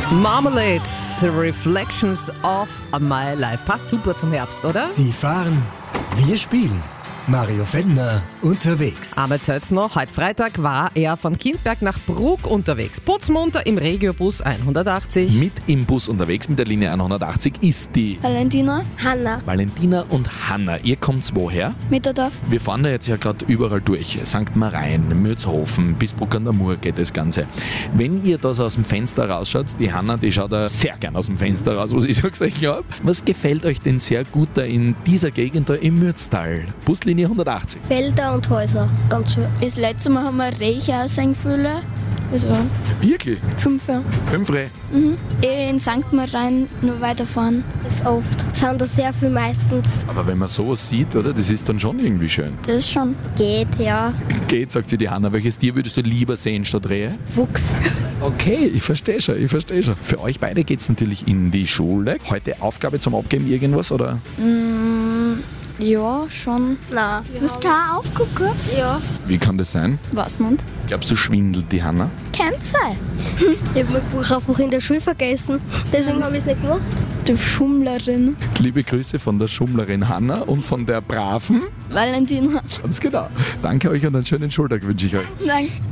Marmalade, Reflections of My Life. Passt super zum Herbst, oder? Sie fahren, wir spielen. Mario Fellner unterwegs. Aber jetzt hört's noch, heute Freitag war er von Kindberg nach Brugg unterwegs. Putzmunter im Regiobus 180. Mit im Bus unterwegs mit der Linie 180 ist die Valentina, Hanna. Valentina und Hanna. Ihr kommt woher? Mitterdorf. Wir fahren da jetzt ja gerade überall durch. St. Marein, Mürzhofen, bis Bruck an der Mur geht das Ganze. Wenn ihr da so aus dem Fenster rausschaut, die Hanna, die schaut da sehr gern aus dem Fenster raus, was ich so gesagt habe. Was gefällt euch denn sehr gut da in dieser Gegend da im Mürztal? Buslinie 180. Felder und Häuser. Ganz schön. Das letzte Mal haben wir Reche auch sehen gefühlt. Also Wirklich? 5 Jahre. 5 Rehe. In St. Marein noch weiterfahren. Das ist oft. Sind da sehr viel meistens. Aber wenn man sowas sieht, oder? Das ist dann schon irgendwie schön. Das ist schon. Geht, ja. Geht, sagt sie die Hanna. Welches Tier würdest du lieber sehen statt Rehe? Fuchs. Okay, ich verstehe schon. Für euch beide geht es natürlich in die Schule. Heute Aufgabe zum Abgeben, irgendwas, oder? Ja, schon. Nein. Du hast keine Aufgucker? Ja. Wie kann das sein? Was nicht? Glaubst du, schwindelt die Hanna? Kann sein. Ich habe mein Buch einfach in der Schule vergessen. Deswegen habe ich es nicht gemacht. Die Schummlerin. Liebe Grüße von der Schummlerin Hanna und von der braven. Valentina. Ganz genau. Danke euch und einen schönen Schultag wünsche ich euch. Danke.